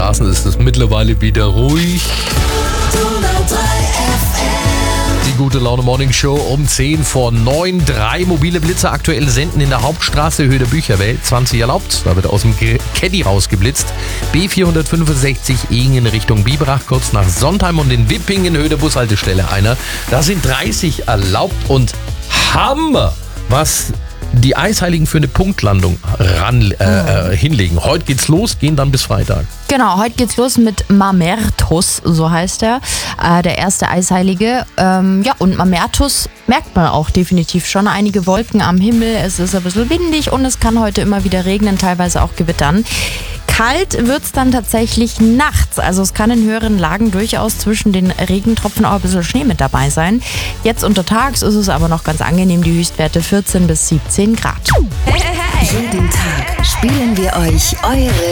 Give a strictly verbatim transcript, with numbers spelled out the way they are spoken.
Straßen ist es mittlerweile wieder ruhig. Die gute Laune Morning Show um zehn vor neun. Drei mobile Blitze aktuell senden in der Hauptstraße Höhe der Bücherwelt. zwanzig erlaubt. Da wird aus dem Caddy rausgeblitzt. B vierhundertfünfundsechzig Ingen Richtung Biberach, kurz nach Sontheim und in Wippingen Höhe der Bushaltestelle einer. Da sind dreißig erlaubt und Hammer, was die Eisheiligen für eine Punktlandung ran, äh, äh, hinlegen. Heute geht's los, gehen dann bis Freitag. Genau, heute geht's los mit Mamertus, so heißt er, äh, der erste Eisheilige. Ähm, ja, und Mamertus merkt man auch definitiv schon. Einige Wolken am Himmel, es ist ein bisschen windig und es kann heute immer wieder regnen, teilweise auch gewittern. Kalt wird's dann tatsächlich nachts, also es kann in höheren Lagen durchaus zwischen den Regentropfen auch ein bisschen Schnee mit dabei sein. Jetzt untertags ist es aber noch ganz angenehm, die Höchstwerte vierzehn bis siebzehn Grad. Jeden Tag spielen wir euch eure